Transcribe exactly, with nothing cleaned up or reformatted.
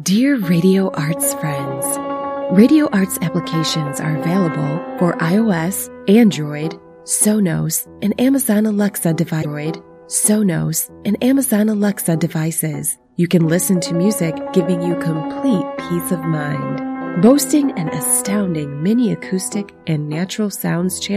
Dear Radio Arts friends, Radio Arts applications are available for iOS, Android, Sonos, and Amazon Alexa device, Sonos, and Amazon Alexa devices. You can listen to music giving you complete peace of mind. Boasting an astounding mini acoustic and natural sounds channel